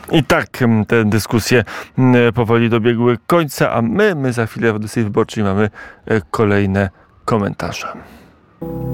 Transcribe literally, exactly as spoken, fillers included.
I tak te dyskusje powoli dobiegły końca, a my, my za chwilę w Audycji Wyborczej mamy kolejne komentarze.